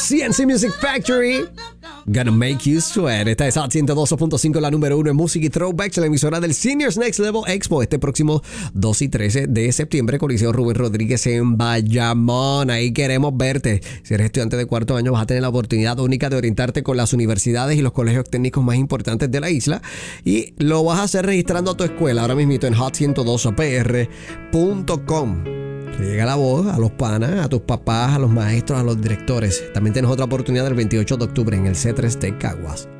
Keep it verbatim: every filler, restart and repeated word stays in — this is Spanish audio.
C N C Music Factory. Gonna Make You Sweat. Esta es Hot ciento dos punto cinco, la número uno en música y throwbacks, la emisora del Seniors Next Level Expo. Este próximo dos y trece de septiembre, Coliseo Rubén Rodríguez en Bayamón. Ahí queremos verte. Si eres estudiante de cuarto año, vas a tener la oportunidad única de orientarte con las universidades y los colegios técnicos más importantes de la isla. Y lo vas a hacer registrando a tu escuela ahora mismo en hot ciento dos p r punto com. Llega la voz a los panas, a tus papás, a los maestros, a los directores. También tienes otra oportunidad el veintiocho de octubre en el C tres de Caguas.